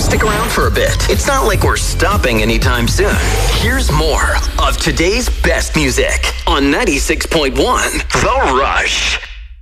Stick around for a bit. It's not like we're stopping anytime soon. Here's more of today's best music on 96.1 The Rush.